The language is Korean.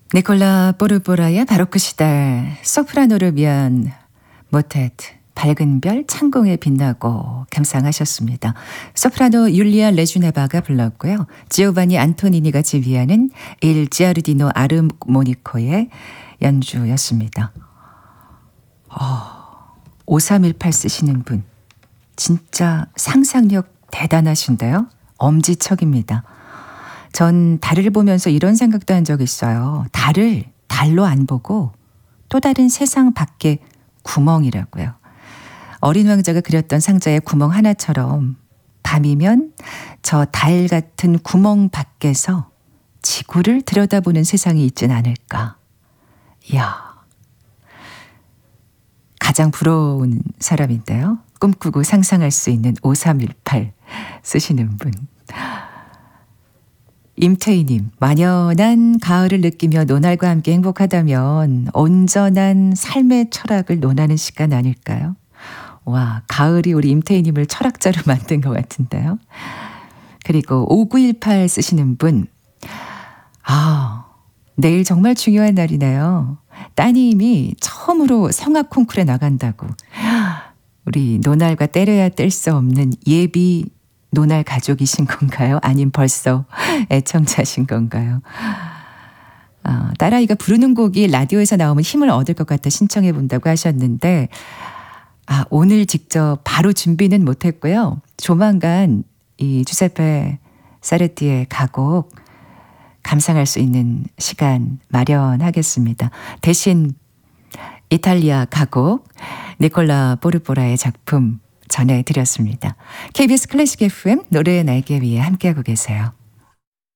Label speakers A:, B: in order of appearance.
A: 니콜라 보르보라의 바로크 시대 소프라노를 위한 모테트 밝은 별 창공에 빛나고 감상하셨습니다. 소프라노 율리아 레주네바가 불렀고요. 지오바니 안토니니가 지휘하는 일 지아르디노 아르모니코의 연주였습니다. 5318 쓰시는 분 진짜 상상력 대단하신데요. 엄지척입니다. 전 달을 보면서 이런 생각도 한 적 있어요. 달을 달로 안 보고 또 다른 세상 밖에 구멍이라고요. 어린 왕자가 그렸던 상자의 구멍 하나처럼 밤이면 저 달 같은 구멍 밖에서 지구를 들여다보는 세상이 있진 않을까. 이야, 가장 부러운 사람인데요. 꿈꾸고 상상할 수 있는 5318 쓰시는 분. 임태희님, 만연한 가을을 느끼며 노날과 함께 행복하다면 온전한 삶의 철학을 논하는 시간 아닐까요? 와, 가을이 우리 임태희님을 철학자로 만든 것 같은데요. 그리고 5918 쓰시는 분, 내일 정말 중요한 날이네요. 따님이 처음으로 성악 콩쿠르에 나간다고. 우리 노날과 때려야 뗄 수 없는 예비 노날 가족이신 건가요? 아님 벌써 애청자신 건가요? 딸아이가 부르는 곡이 라디오에서 나오면 힘을 얻을 것 같아 신청해 본다고 하셨는데 오늘 직접 바로 준비는 못했고요. 조만간 이 주세페 사르티의 가곡 감상할 수 있는 시간 마련하겠습니다. 대신 이탈리아 가곡 니콜라 보르보라의 작품 전해드렸습니다. KBS 클래식 FM 노래의 날개 위에 함께하고 계세요.